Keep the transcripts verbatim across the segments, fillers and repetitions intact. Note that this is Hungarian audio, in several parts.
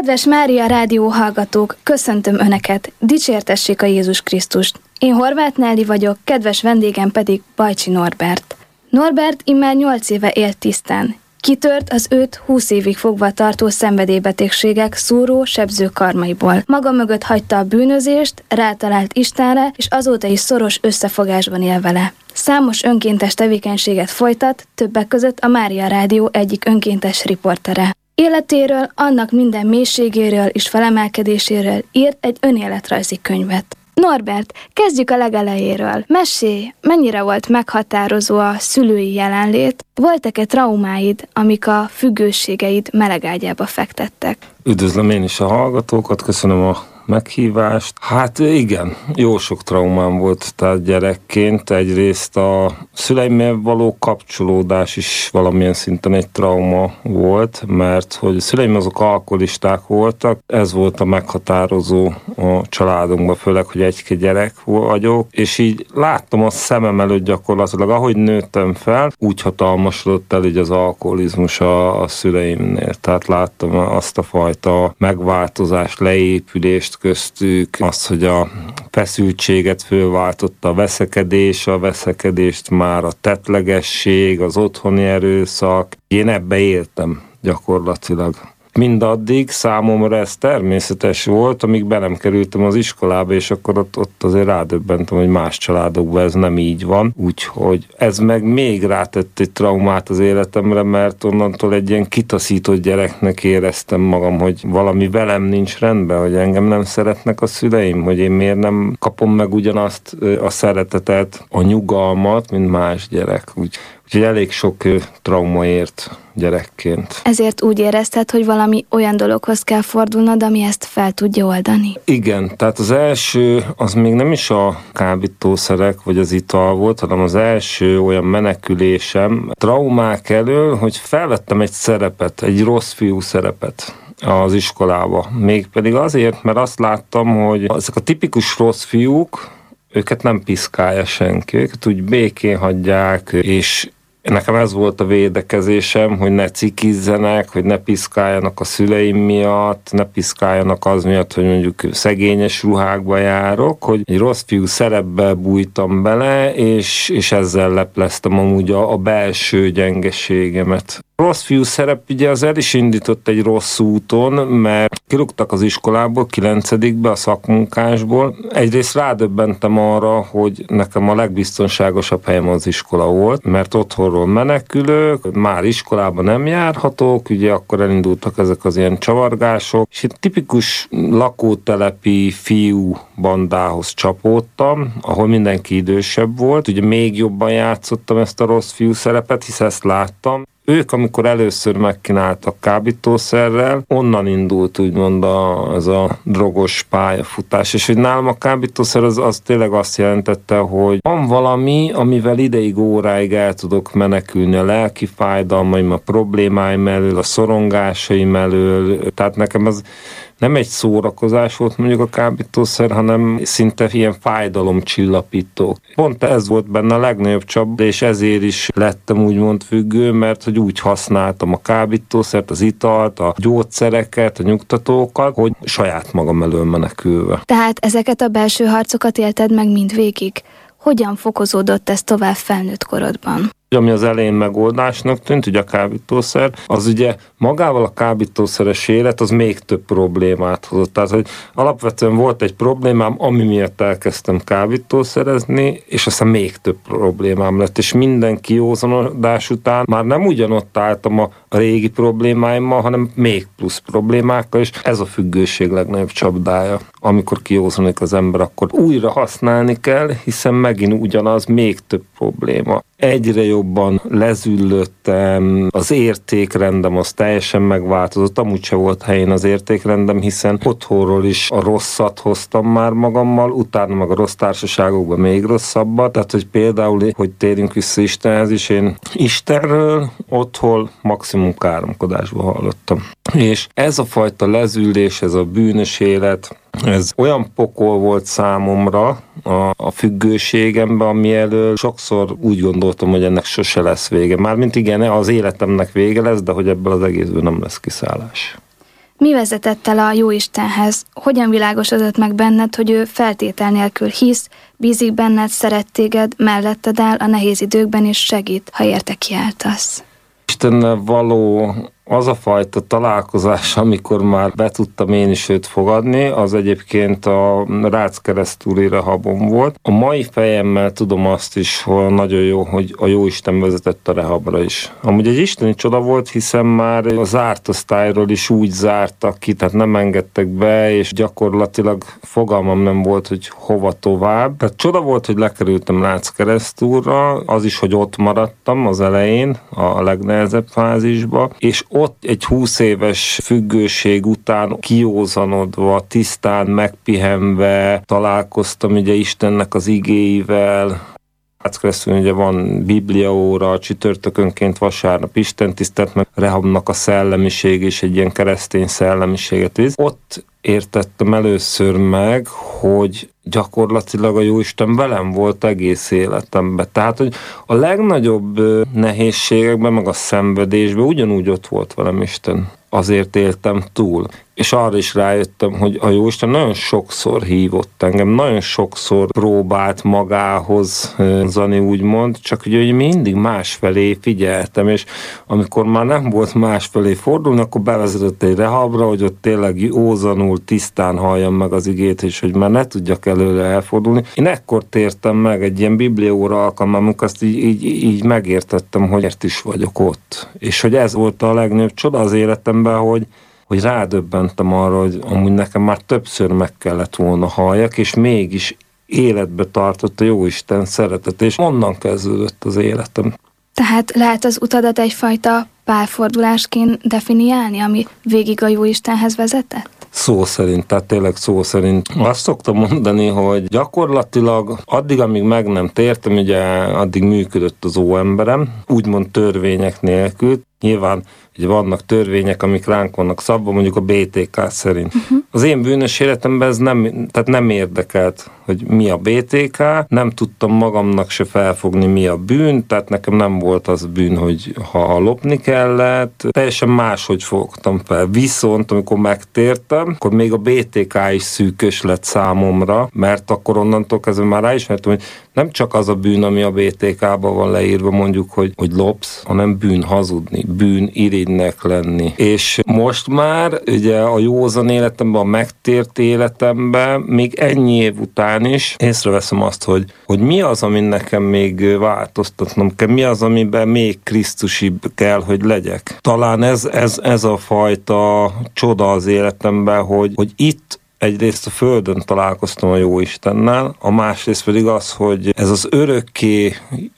Kedves Mária Rádió hallgatók, köszöntöm Önöket, dicsértessék a Jézus Krisztust. Én Horváth Nelly vagyok, kedves vendégem pedig Bajcsi Norbert. Norbert immár nyolc éve élt tisztán. Kitört az őt húsz évig fogva tartó szenvedélybetegségek szúró, sebző karmaiból. Maga mögött hagyta a bűnözést, rátalált Istenre, és azóta is szoros összefogásban él vele. Számos önkéntes tevékenységet folytat, többek között a Mária Rádió egyik önkéntes riportere. Életéről, annak minden mélységéről és felemelkedéséről írt egy önéletrajzi könyvet. Norbert, kezdjük a legelejéről. Mesélj, mennyire volt meghatározó a szülői jelenlét? Voltak-e traumáid, amik a függőségeid melegágyába fektettek? Üdvözlöm én is a hallgatókat, köszönöm a meghívást. Hát igen, jó sok traumám volt, tehát gyerekként. Egyrészt a szüleimmel való kapcsolódás is valamilyen szinten egy trauma volt, mert hogy a szüleim azok alkoholisták voltak, ez volt a meghatározó a családunkban, főleg, hogy egy-két gyerek vagyok, és így láttam a szemem előtt gyakorlatilag, ahogy nőttem fel, úgy hatalmasodott el így az alkoholizmus a, a szüleimnél. Tehát láttam azt a fajta megváltozást, leépülést köztük, az, hogy a feszültséget fölváltotta a veszekedés, a veszekedést már a tettlegesség, az otthoni erőszak. Én ebbe éltem gyakorlatilag. Mindaddig számomra ez természetes volt, amíg be nem kerültem az iskolába, és akkor ott, ott azért rádöbbentem, hogy más családokban ez nem így van. Úgyhogy ez meg még rátett egy traumát az életemre, mert onnantól egy ilyen kitaszított gyereknek éreztem magam, hogy valami velem nincs rendben, hogy engem nem szeretnek a szüleim, hogy én miért nem kapom meg ugyanazt a szeretetet, a nyugalmat, mint más gyerek. Úgy, úgyhogy elég sok trauma ért gyerekként. Ezért úgy érezted, hogy valami olyan dologhoz kell fordulnod, ami ezt fel tudja oldani? Igen, tehát az első, az még nem is a kábítószerek vagy az ital volt, hanem az első olyan menekülésem traumák elől, hogy felvettem egy szerepet, egy rossz fiú szerepet az iskolába. Mégpedig azért, mert azt láttam, hogy ezek a tipikus rossz fiúk, őket nem piszkálja senki, őket úgy békén hagyják, és nekem ez volt a védekezésem, hogy ne cikizzenek, hogy ne piszkáljanak a szüleim miatt, ne piszkáljanak az miatt, hogy mondjuk szegényes ruhákba járok, hogy egy rossz fiú szerepbe bújtam bele, és, és ezzel lepleztem amúgy a, a belső gyengeségemet. A rossz fiú szerep ugye az el is indított egy rossz úton, mert kirúgtak az iskolából, kilencedikbe a szakmunkásból. Egyrészt rádöbbentem arra, hogy nekem a legbiztonságosabb helyem az iskola volt, mert otthonról menekülök, már iskolában nem járhatok, ugye akkor elindultak ezek az ilyen csavargások, és egy tipikus lakótelepi fiú bandához csapódtam, ahol mindenki idősebb volt, ugye még jobban játszottam ezt a rossz fiú szerepet, hisz ezt láttam. Ők, amikor először megkínáltak kábítószerrel, onnan indult úgymond a, ez a drogos pályafutás, és hogy nálam a kábítószer az, az tényleg azt jelentette, hogy van valami, amivel ideig, óráig el tudok menekülni a lelki fájdalmaim, a problémáim elől, a szorongásaim elől, tehát nekem az nem egy szórakozás volt mondjuk a kábítószer, hanem szinte ilyen fájdalomcsillapító. Pont ez volt benne a legnagyobb csapda, és ezért is lettem úgymond függő, mert hogy úgy használtam a kábítószert, az italt, a gyógyszereket, a nyugtatókat, hogy saját magam elől menekülve. Tehát ezeket a belső harcokat élted meg mindvégig? Hogyan fokozódott ez tovább felnőtt korodban? Ami az elején megoldásnak tűnt, ugye a kábítószer, az ugye magával a kábítószeres élet az még több problémát hozott. Tehát, hogy alapvetően volt egy problémám, ami miatt elkezdtem kábítószerezni, és aztán még több problémám lett, és minden kiózanodás után már nem ugyanott álltam a régi problémáimmal, hanem még plusz problémákkal, és ez a függőség legnagyobb csapdája. Amikor kiózanik az ember, akkor újra használni kell, hiszen megint ugyanaz, még több probléma. Egyre jobban lezüllöttem, az értékrendem az teljesen megváltozott, amúgy se volt helyén az értékrendem, hiszen otthonról is a rosszat hoztam már magammal, utána meg a rossz társaságokban még rosszabbat, tehát hogy például, hogy térjünk vissza Istenhez is, én Istenről otthon maximum káromkodásba hallottam. És ez a fajta lezüllés, ez a bűnös élet, ez olyan pokol volt számomra a, a függőségemben, ami elől sokszor úgy gondoltam, hogy ennek sose lesz vége. Mármint igen, az életemnek vége lesz, de hogy ebből az egészből nem lesz kiszállás. Mi vezetett el a Jóistenhez? Hogyan világosodott meg benned, hogy ő feltétel nélkül hisz, bízik benned, szeret téged, melletted áll a nehéz időkben és segít, ha érte kiáltasz? Istennel való az a fajta találkozás, amikor már be tudtam én is őt fogadni, az egyébként a Rácz-keresztúri rehabon volt. A mai fejemmel tudom azt is, hogy nagyon jó, hogy a Jóisten vezetett a rehabra is. Amúgy egy isteni csoda volt, hiszen már a zárt osztályról is úgy zártak ki, tehát nem engedtek be, és gyakorlatilag fogalmam nem volt, hogy hova tovább. Tehát csoda volt, hogy lekerültem Rácz-keresztúrra, az is, hogy ott maradtam az elején, a legnehezebb fázisba, és ott egy húsz éves függőség után kiózanodva, tisztán megpihenve találkoztam ugye Istennek az igéivel. Rácz-keresztúron ugye van bibliaóra, csütörtökönként vasárnap istentisztelet, meg rehabnak a szellemiség és egy ilyen keresztény szellemiséget visz. Ott értettem először meg, hogy gyakorlatilag a Jóisten velem volt egész életemben. Tehát, hogy a legnagyobb nehézségekben, meg a szenvedésben ugyanúgy ott volt velem Isten. Azért éltem túl. És arra is rájöttem, hogy a Jóisten nagyon sokszor hívott engem, nagyon sokszor próbált magához zani, úgymond, csak ugye, hogy mindig másfelé figyeltem, és amikor már nem volt másfelé fordulni, akkor bevezetett egy rehabra, hogy ott tényleg ózanul, tisztán halljam meg az igét, és hogy már ne tudjak előre elfordulni. Én ekkor tértem meg egy ilyen bibliaóra alkalmam, amikor azt így, így, így megértettem, hogy ért is vagyok ott. És hogy ez volt a legnagyobb csoda az életemben, hogy hogy rádöbbentem arra, hogy amúgy nekem már többször meg kellett volna halljak, és mégis életbe tartott a Jóisten szeretet, és onnan kezdődött az életem. Tehát lehet az utadat egyfajta pálfordulásként definiálni, ami végig a Jóistenhez vezetett? Szó szerint, tehát tényleg szó szerint. Azt szoktam mondani, hogy gyakorlatilag addig, amíg meg nem tértem, ugye addig működött az óemberem, úgymond törvények nélkül. Nyilván ugye vannak törvények, amik ránk vannak szabva, mondjuk a bé té ká szerint. Uh-huh. Az én bűnös életemben ez nem, tehát nem érdekelt, hogy mi a bé té ká, nem tudtam magamnak se felfogni, mi a bűn, tehát nekem nem volt az bűn, hogy ha lopni kellett, teljesen máshogy fogtam fel. Viszont amikor megtértem, akkor még a bé té ká is szűkös lett számomra, mert akkor onnantól kezdve már ráismertem, hogy nem csak az a bűn, ami a bé té ká-ban van leírva, mondjuk, hogy, hogy lopsz, hanem bűn hazudni, bűn irigynek lenni. És most már ugye a józan életemben, a megtért életemben, még ennyi év után is észreveszem azt, hogy, hogy mi az, ami nekem még változtatnom kell, mi az, amiben még krisztusibb kell, hogy legyek. Talán ez, ez, ez a fajta csoda az életemben, hogy, hogy itt egyrészt a Földön találkoztam a Jóistennel, a másrészt pedig az, hogy ez az örökké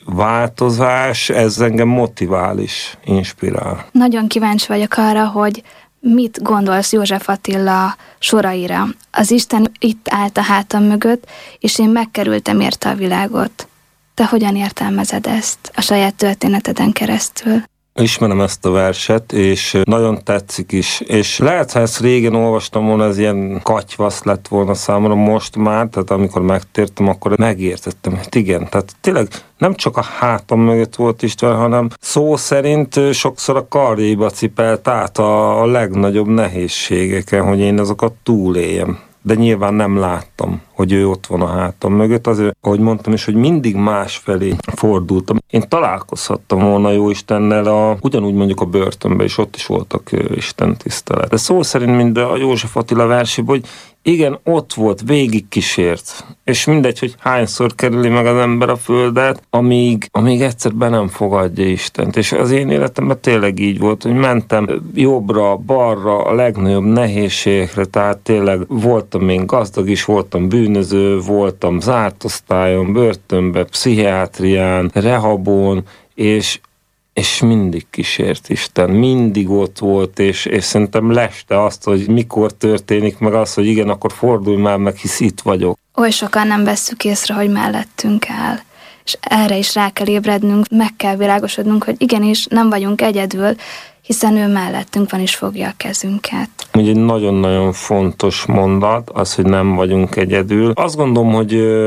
változás, ez engem motivál is, inspirál. Nagyon kíváncsi vagyok arra, hogy mit gondolsz József Attila soraira. Az Isten itt állt a hátam mögött, és én megkerültem érte a világot. Te hogyan értelmezed ezt a saját történeteden keresztül? Ismerem ezt a verset, és nagyon tetszik is. És lehet, ha ezt régen olvastam volna, ez ilyen katyvasz lett volna számomra, most már, tehát amikor megtértem, akkor megértettem, hogy igen, tehát tényleg nem csak a hátam mögött volt Isten, hanem szó szerint sokszor a karjaiba cipelt át a, a legnagyobb nehézségeken, hogy én azokat túléljem. De nyilván nem láttam, hogy ő ott van a hátam mögött. Azért, ahogy mondtam is, hogy mindig másfelé fordultam. Én találkozhattam volna Jóistennel a, ugyanúgy mondjuk a börtönben, és ott is voltak Isten tisztelet. De szó szerint, mint a József Attila versében, hogy igen, ott volt, végig kísért. És mindegy, hogy hányszor kerüli meg az ember a földet, amíg, amíg egyszer be nem fogadja Istent. És az én életemben tényleg így volt, hogy mentem jobbra, balra, a legnagyobb nehézségekre, tehát tényleg voltam én gazdag is, voltam bűnöző, voltam zárt osztályon, börtönbe, pszichiátrián, rehabon, és és mindig kísért Isten, mindig ott volt, és, és szerintem leste azt, hogy mikor történik meg az, hogy igen, akkor fordulj már meg, hisz itt vagyok. Oly sokan nem vesszük észre, hogy mellettünk áll, és erre is rá kell ébrednünk, meg kell világosodnunk, hogy igenis nem vagyunk egyedül, hiszen ő mellettünk van és fogja a kezünket. Ugye egy nagyon-nagyon fontos mondat az, hogy nem vagyunk egyedül. Azt gondolom, hogy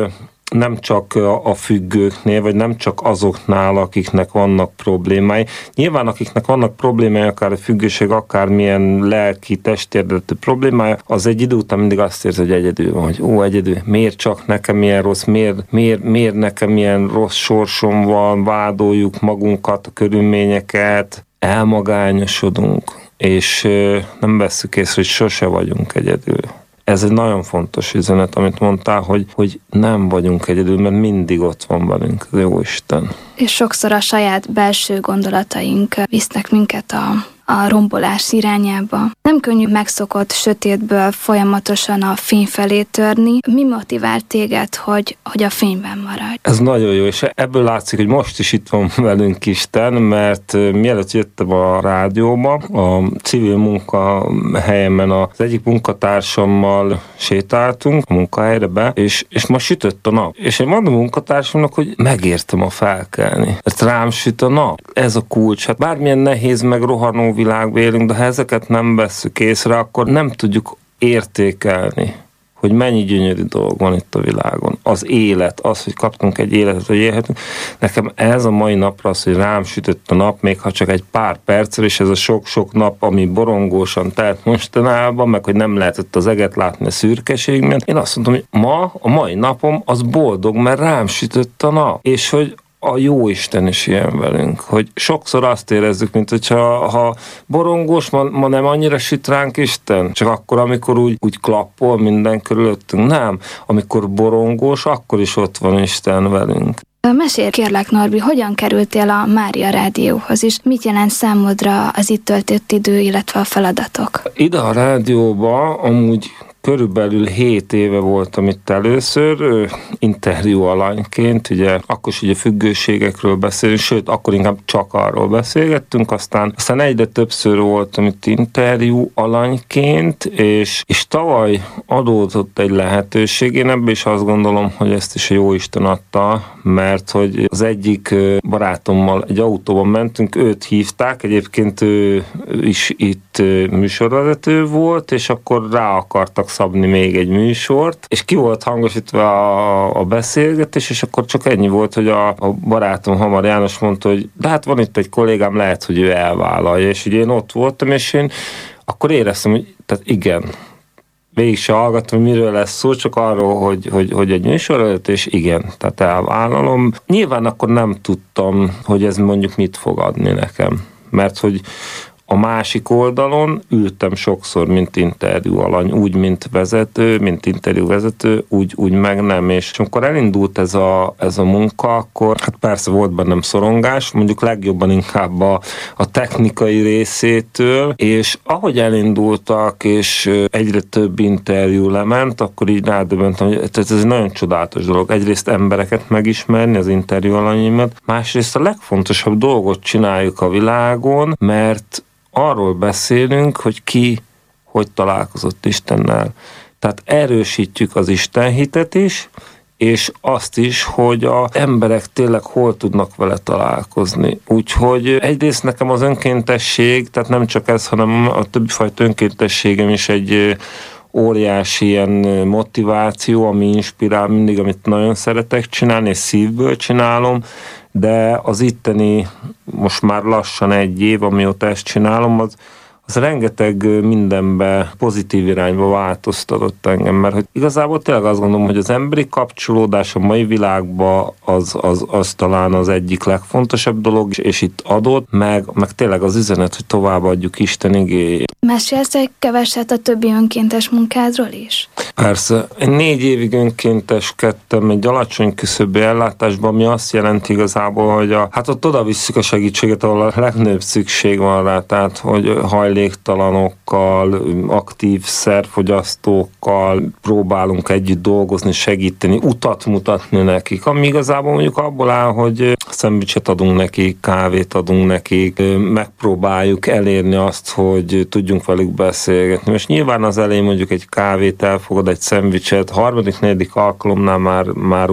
nem csak a függőknél, vagy nem csak azoknál, akiknek vannak problémái. Nyilván akiknek vannak problémái, akár a függőség, akár milyen lelki, testérdeletű problémája, az egy idő után mindig azt érzi, hogy egyedül van, hogy ó, egyedül, miért csak nekem ilyen rossz, miért, miért, miért nekem ilyen rossz sorsom van, vádoljuk magunkat, a körülményeket, elmagányosodunk, és nem vesszük észre, hogy sose vagyunk egyedül. Ez egy nagyon fontos üzenet, amit mondtál, hogy, hogy nem vagyunk egyedül, mert mindig ott van velünk az Jóisten. És sokszor a saját belső gondolataink visznek minket a, a rombolás irányába. Nem könnyű megszokott sötétből folyamatosan a fény felé törni. Mi motivál téged, hogy, hogy a fényben maradj? Ez nagyon jó, és ebből látszik, hogy most is itt van velünk Isten, mert mielőtt jöttem a rádióba, a civil munkahelyemen az egyik munkatársammal sétáltunk a munkahelyre be, és, és ma sütött a nap. És én mondom a munkatársamnak, hogy megértem a felkelni. Mert rám süt a nap. Ez a kulcs. Hát bármilyen nehéz, meg rohanó világban élünk, de ha ezeket nem vesszük észre, akkor nem tudjuk értékelni, hogy mennyi gyönyörű dolog van itt a világon. Az élet, az, hogy kaptunk egy életet, hogy élhetünk. Nekem ez a mai napra az, hogy rám sütött a nap, még ha csak egy pár perccel, és ez a sok-sok nap, ami borongósan telt mostanában, meg hogy nem lehetett az eget látni a szürkeség miatt. Én azt mondtam, hogy ma, a mai napom az boldog, mert rám sütött a nap. És hogy a Jóisten is ilyen velünk, hogy sokszor azt érezzük, mint hogyha ha borongós, ma, ma nem annyira süt ránk Isten, csak akkor, amikor úgy, úgy klappol minden körülöttünk. Nem, amikor borongós, akkor is ott van Isten velünk. Mesélj kérlek, Norbi, hogyan kerültél a Mária Rádióhoz is? Mit jelent számodra az itt töltött idő, illetve a feladatok? Ide a rádióba amúgy körülbelül hét éve voltam itt először, interjú alanyként, ugye akkor is ugye függőségekről beszélünk, sőt, akkor inkább csak arról beszélgettünk, aztán, aztán egyre többször voltam itt interjú alanyként, és, és tavaly adódott egy lehetőség, én ebből is azt gondolom, hogy ezt is a Jóisten adta, mert hogy az egyik barátommal egy autóban mentünk, őt hívták, egyébként ő is itt műsorvezető volt, és akkor rá akartak szabni még egy műsort, és ki volt hangosítva a, a beszélgetés, és akkor csak ennyi volt, hogy a, a barátom Hamar János mondta, hogy de hát van itt egy kollégám, lehet, hogy ő elvállalja, és ugye én ott voltam, és én akkor éreztem, hogy tehát igen, végig se hallgattam, miről lesz szó, csak arról, hogy, hogy, hogy egy műsor előtt, és igen, tehát elvállalom. Nyilván akkor nem tudtam, hogy ez mondjuk mit fog adni nekem, mert hogy a másik oldalon ültem sokszor, mint interjú alany, úgy, mint vezető, mint interjú vezető, úgy, úgy meg nem. És amikor elindult ez a, ez a munka, akkor hát persze volt bennem szorongás, mondjuk legjobban inkább a, a technikai részétől, és ahogy elindultak, és egyre több interjú lement, akkor így rádöbbentem, hogy ez egy nagyon csodálatos dolog. Egyrészt embereket megismerni, az interjú alanyaimat, másrészt a legfontosabb dolgot csináljuk a világon, mert arról beszélünk, hogy ki hogy találkozott Istennel. Tehát erősítjük az Istenhitet is, és azt is, hogy az emberek tényleg hol tudnak vele találkozni. Úgyhogy egyrészt nekem az önkéntesség, tehát nem csak ez, hanem a többi fajta önkéntességem is egy óriási ilyen motiváció, ami inspirál mindig, amit nagyon szeretek csinálni, és szívből csinálom, de az itteni, most már lassan egy év, amióta ezt csinálom, az, az rengeteg mindenbe pozitív irányba változtatott engem, mert hogy igazából tényleg azt gondolom, hogy az emberi kapcsolódás a mai világban az, az, az talán az egyik legfontosabb dolog, és itt adott, meg, meg tényleg az üzenet, hogy továbbadjuk Isten igéjét. Mesélsz egy keveset a többi önkéntes munkádról is? Persze. Én négy évig önkénteskedtem egy alacsony küszöbű ellátásban, ami azt jelenti igazából, hogy a, hát ott oda visszük a segítséget, ahol a legnagyobb szükség van rá, tehát hogy hajléktalanokkal, aktív szerfogyasztókkal próbálunk együtt dolgozni, segíteni, utat mutatni nekik, ami igazából mondjuk abból áll, hogy szendvicset adunk nekik, kávét adunk nekik, megpróbáljuk elérni azt, hogy tudjunk velük beszélgetni. Most nyilván az elején mondjuk egy kávét elfogad, egy szendvicset, harmadik, negyedik alkalomnál már, már úgy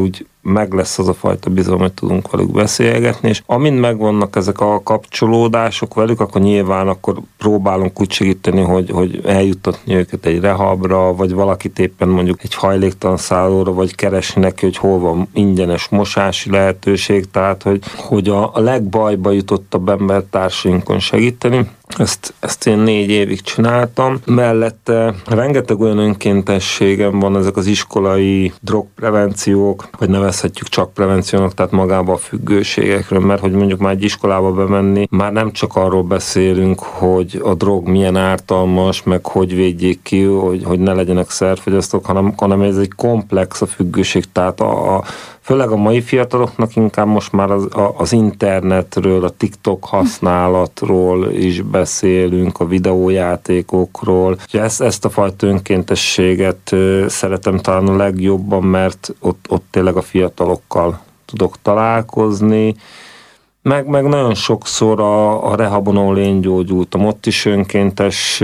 meg lesz az a fajta bizalom, hogy tudunk velük beszélgetni, és amint megvannak ezek a kapcsolódások velük, akkor nyilván akkor próbálunk úgy segíteni, hogy, hogy eljuttatni őket egy rehabra, vagy valakit éppen mondjuk egy hajléktalan szállóra, vagy keresni neki, hogy hol van ingyenes mosási lehetőség, tehát hogy, hogy a, a legbajba jutottabb embertársainkon segíteni. Ezt, ezt én négy évig csináltam. Mellette rengeteg olyan önkéntességem van, ezek az iskolai drogprevenciók, vagy nevezhetjük csak prevenciónak, tehát magába a függőségekről, mert hogy mondjuk már egy iskolába bemenni, már nem csak arról beszélünk, hogy a drog milyen ártalmas, meg hogy védjék ki, hogy, hogy ne legyenek szerfogyasztók, hanem, hanem ez egy komplex a függőség, tehát a, a főleg a mai fiataloknak inkább most már az, a, az internetről, a TikTok használatról is beszélünk, a videójátékokról. Ezt, ezt a fajta önkéntességet szeretem talán a legjobban, mert ott, ott tényleg a fiatalokkal tudok találkozni. Meg, meg nagyon sokszor a, a rehabon, ahol én gyógyultam, ott is önkéntes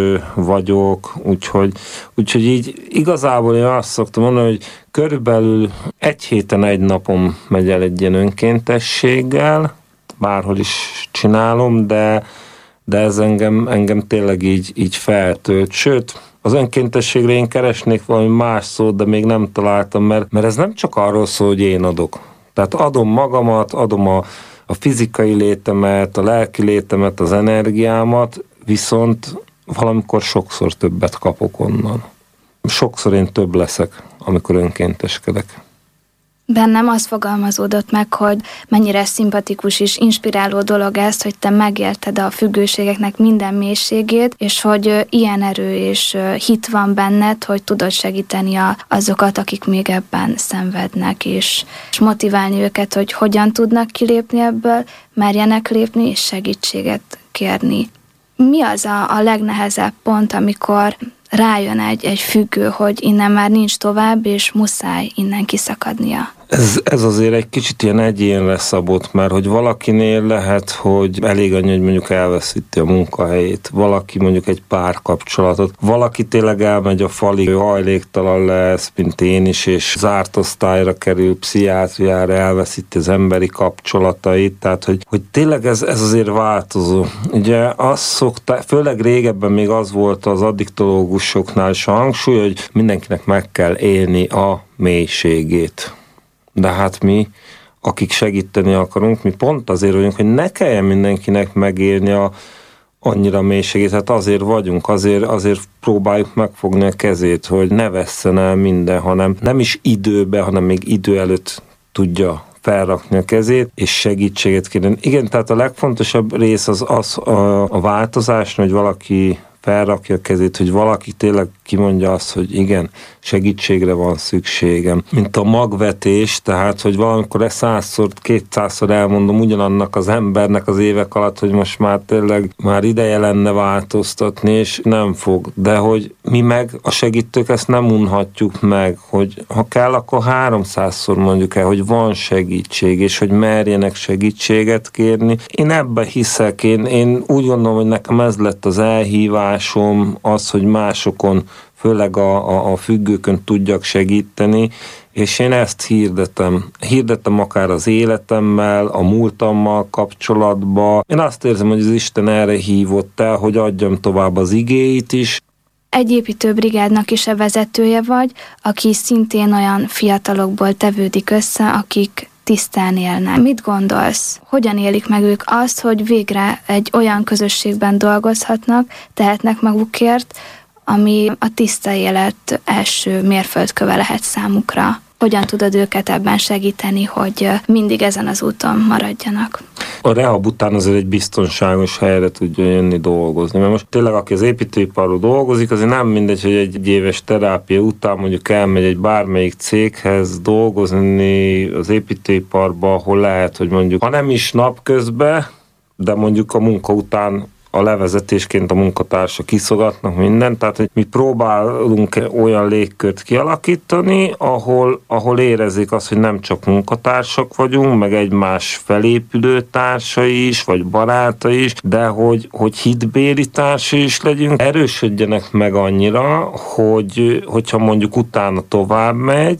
vagyok, úgyhogy, úgyhogy így igazából én azt szoktam mondani, hogy körülbelül egy héten egy napom megy el egy ilyen önkéntességgel, bárhol is csinálom, de, de ez engem, engem tényleg így, így feltölt. Sőt, az önkéntességre én keresnék valami más szót, de még nem találtam, mert, mert ez nem csak arról szól, hogy én adok. Tehát adom magamat, adom a a fizikai létemet, a lelki létemet, az energiámat, viszont valamikor sokszor többet kapok onnan. Sokszor én több leszek, amikor önkénteskedek. Bennem az fogalmazódott meg, hogy mennyire szimpatikus és inspiráló dolog ez, hogy te megélted a függőségeknek minden mélységét, és hogy ilyen erő és hit van benned, hogy tudod segíteni a, azokat, akik még ebben szenvednek, és, és motiválni őket, hogy hogyan tudnak kilépni ebből, merjenek lépni és segítséget kérni. Mi az a, a legnehezebb pont, amikor rájön egy, egy függő, hogy innen már nincs tovább, és muszáj innen kiszakadnia? Ez, ez azért egy kicsit ilyen egyénre szabott, mert hogy valakinél lehet, hogy elég annyi, hogy mondjuk elveszíti a munkahelyét, valaki mondjuk egy párkapcsolatot, valaki tényleg elmegy a falig, hajléktalan lesz, mint én is, és zárt osztályra kerül, pszichiátriára, elveszíti az emberi kapcsolatait, tehát hogy, hogy tényleg ez, ez azért változó. Ugye azt szokta, főleg régebben még az volt az addiktológusoknál is a hangsúly, hogy mindenkinek meg kell élni a mélységét. De hát mi, akik segíteni akarunk, mi pont azért vagyunk, hogy ne kelljen mindenkinek megélni a annyira mélységét, hát azért vagyunk, azért, azért próbáljuk megfogni a kezét, hogy ne vesszen el minden, hanem nem is időbe, hanem még idő előtt tudja felrakni a kezét, és segítséget kérni. Igen, tehát a legfontosabb rész az, az a, a változás, hogy valaki felrakja a kezét, hogy valaki tényleg kimondja azt, hogy igen, segítségre van szükségem. Mint a magvetés, tehát, hogy valamikor ezt százszor, kétszázszor elmondom ugyanannak az embernek az évek alatt, hogy most már tényleg már ideje lenne változtatni, és nem fog. De hogy mi meg, a segítők ezt nem unhatjuk meg, hogy ha kell, akkor háromszázszor mondjuk el, hogy van segítség, és hogy merjenek segítséget kérni. Én ebbe hiszek, én, én úgy gondolom, hogy nekem ez lett az elhívásom, az, hogy másokon, főleg a, a, a függőkön tudjak segíteni, és én ezt hirdetem. Hirdetem akár az életemmel, a múltammal kapcsolatban. Én azt érzem, hogy az Isten erre hívott el, hogy adjam tovább az igéit is. Egy építőbrigádnak is a vezetője vagy, aki szintén olyan fiatalokból tevődik össze, akik tisztán élnek. Mit gondolsz? Hogyan élik meg ők azt, hogy végre egy olyan közösségben dolgozhatnak, tehetnek magukért, ami a tiszta élet első mérföldköve lehet számukra? Hogyan tudod őket ebben segíteni, hogy mindig ezen az úton maradjanak? A rehab után azért egy biztonságos helyre tudja jönni dolgozni. Mert most tényleg, aki az építőiparról dolgozik, azért nem mindegy, hogy egy éves terápia után mondjuk elmegy egy bármelyik céghez dolgozni az építőiparba, ahol lehet, hogy mondjuk, ha nem is napközben, de mondjuk a munka után a levezetésként a munkatársak kiszogatnak mindent, tehát hogy mi próbálunk olyan légkört kialakítani, ahol, ahol érezzék azt, hogy nem csak munkatársak vagyunk, meg egymás felépülő társai is, vagy barátai is, de hogy, hogy hitbéli társai is legyünk, erősödjenek meg annyira, hogy hogyha mondjuk utána tovább megy,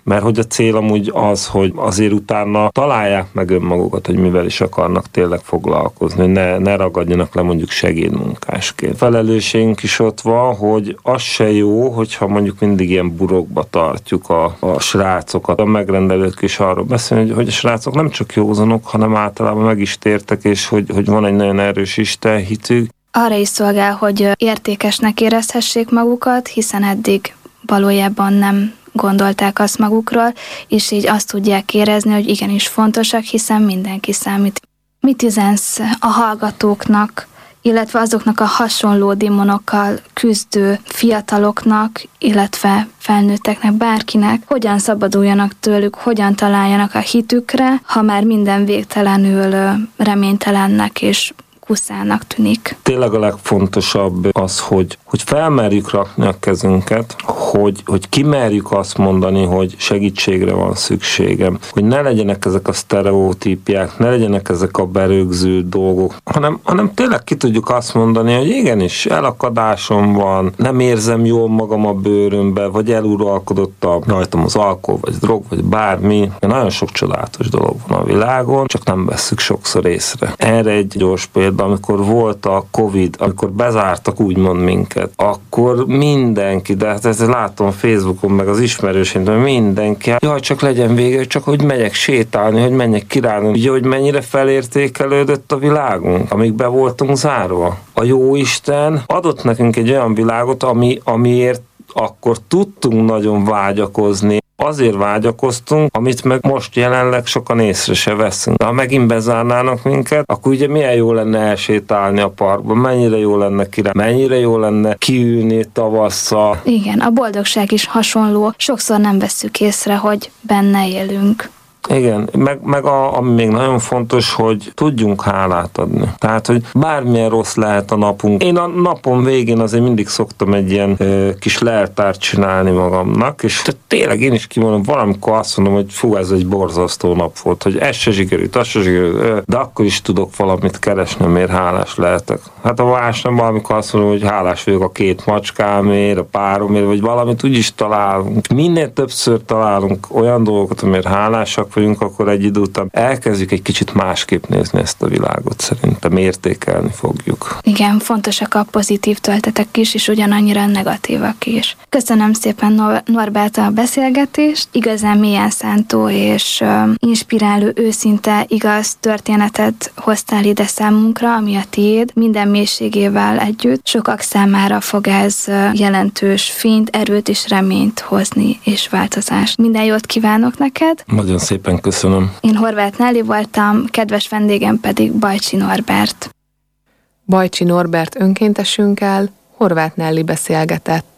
mert hogy a cél amúgy az, hogy azért utána találják meg önmagukat, hogy mivel is akarnak tényleg foglalkozni, hogy ne, ne ragadjanak le mondjuk segédmunkásként. Felelősségünk is ott van, hogy az se jó, hogyha mondjuk mindig ilyen burokba tartjuk a, a srácokat. A megrendelők is arról beszélnek, hogy, hogy a srácok nem csak józanok, hanem általában meg is tértek, és hogy, hogy van egy nagyon erős istenhitük. Arra is szolgál, hogy értékesnek érezhessék magukat, hiszen eddig valójában nem gondolták azt magukról, és így azt tudják érezni, hogy igenis fontosak, hiszen mindenki számít. Mit üzensz a hallgatóknak, illetve azoknak a hasonló démonokkal küzdő fiataloknak, illetve felnőtteknek, bárkinek, hogyan szabaduljanak tőlük, hogyan találjanak a hitükre, ha már minden végtelenül reménytelennek és kuszának tűnik. Tényleg a legfontosabb az, hogy, hogy felmerjük rakni a kezünket, hogy, hogy kimerjük azt mondani, hogy segítségre van szükségem, hogy ne legyenek ezek a sztereotípiák, ne legyenek ezek a berögzült dolgok, hanem, hanem tényleg ki tudjuk azt mondani, hogy igenis, elakadásom van, nem érzem jól magam a bőrömbe, vagy eluralkodott a rajtam az alkohol, vagy drog, vagy bármi. Nagyon sok csodálatos dolog van a világon, csak nem vesszük sokszor észre. Erre egy gyors példa, amikor volt a Covid, amikor bezártak úgymond minket, akkor mindenki, de hát ezt látom Facebookon, meg az ismerősén, mindenki, jaj, csak legyen vége, csak hogy megyek sétálni, hogy menjek királyni, ugye, hogy mennyire felértékelődött a világunk, amíg be voltunk zárva. A Jóisten adott nekünk egy olyan világot, ami, amiért akkor tudtunk nagyon vágyakozni. Azért vágyakoztunk, amit meg most jelenleg sokan észre se veszünk. Ha megint bezárnának minket, akkor ugye milyen jó lenne elsétálni a parkban, mennyire jó lenne király, mennyire jó lenne kiülni tavasszal. Igen, a boldogság is hasonló. Sokszor nem vesszük észre, hogy benne élünk. Igen, meg, meg a, ami még nagyon fontos, hogy tudjunk hálát adni. Tehát, hogy bármilyen rossz lehet a napunk. Én a napon végén azért mindig szoktam egy ilyen ö, kis leltárt csinálni magamnak, és tényleg én is kimondom, valamikor azt mondom, hogy fú, ez egy borzasztó nap volt, hogy ez se sikerült, az se sikerült, de akkor is tudok valamit keresni, miért hálás lehetek. Hát a másnap valamikor azt mondom, hogy hálás vagyok a két macskámért, a páromért, vagy valamit úgyis találunk. Minél többször találunk olyan dolgokat, amiért hálásak vagyunk, akkor egy idő után elkezdjük egy kicsit másképp nézni ezt a világot, szerintem értékelni fogjuk. Igen, fontosak a pozitív töltetek is, és ugyanannyira negatívak is. Köszönöm szépen, Norbert, a beszélgetést. Igazán mélyen szántó és uh, inspiráló, őszinte, igaz történetet hoztál ide számunkra, ami a tiéd, minden mélységével együtt. Sokak számára fog ez uh, jelentős fényt, erőt és reményt hozni, és változást. Minden jót kívánok neked! Nagyon szépen köszönöm. Én Horváth Nelly voltam, kedves vendégem pedig Bajcsi Norbert. Bajcsi Norbert önkéntesünkkel Horváth Nelly beszélgetett.